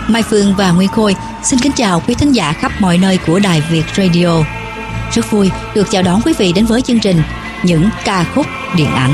Mai Phương và Nguyên Khôi xin kính chào quý thính giả khắp mọi nơi của Đài Việt Radio. Rất vui được chào đón quý vị đến với chương trình Những ca khúc điện ảnh.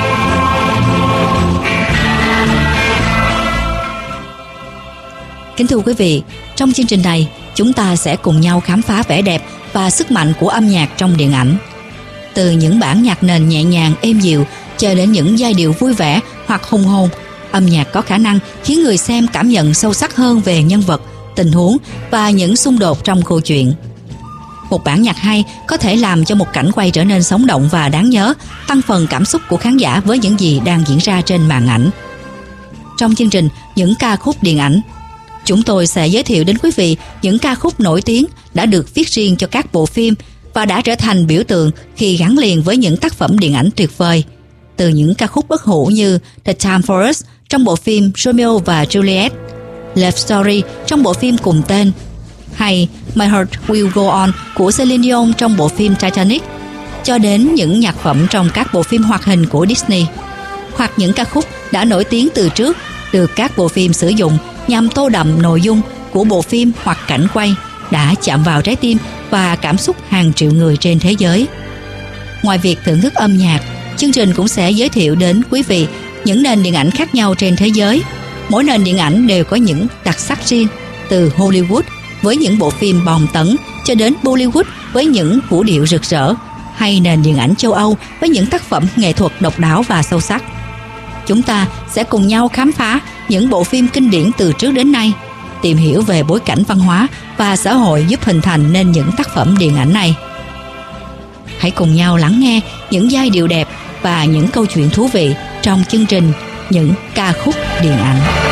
Kính thưa quý vị, trong chương trình này chúng ta sẽ cùng nhau khám phá vẻ đẹp và sức mạnh của âm nhạc trong điện ảnh. Từ những bản nhạc nền nhẹ nhàng êm dịu cho đến những giai điệu vui vẻ hoặc hùng hồn, âm nhạc có khả năng khiến người xem cảm nhận sâu sắc hơn về nhân vật, tình huống và những xung đột trong câu chuyện. Một bản nhạc hay có thể làm cho một cảnh quay trở nên sống động và đáng nhớ, tăng phần cảm xúc của khán giả với những gì đang diễn ra trên màn ảnh. Trong chương trình Những ca khúc điện ảnh, chúng tôi sẽ giới thiệu đến quý vị những ca khúc nổi tiếng đã được viết riêng cho các bộ phim và đã trở thành biểu tượng khi gắn liền với những tác phẩm điện ảnh tuyệt vời. Từ những ca khúc bất hủ như The Time For Us trong bộ phim Romeo và Juliet, Love Story trong bộ phim cùng tên, hay My Heart Will Go On của Celine Dion trong bộ phim Titanic, cho đến những nhạc phẩm trong các bộ phim hoạt hình của Disney, hoặc những ca khúc đã nổi tiếng từ trước được các bộ phim sử dụng nhằm tô đậm nội dung của bộ phim hoặc cảnh quay, đã chạm vào trái tim và cảm xúc hàng triệu người trên thế giới. Ngoài việc thưởng thức âm nhạc, chương trình cũng sẽ giới thiệu đến quý vị những nền điện ảnh khác nhau trên thế giới. Mỗi nền điện ảnh đều có những đặc sắc riêng, từ Hollywood với những bộ phim bom tấn cho đến Bollywood với những vũ điệu rực rỡ, hay nền điện ảnh châu Âu với những tác phẩm nghệ thuật độc đáo và sâu sắc. Chúng ta sẽ cùng nhau khám phá những bộ phim kinh điển từ trước đến nay, tìm hiểu về bối cảnh văn hóa và xã hội giúp hình thành nên những tác phẩm điện ảnh này. Hãy cùng nhau lắng nghe những giai điệu đẹp và những câu chuyện thú vị trong chương trình Những ca khúc điện ảnh.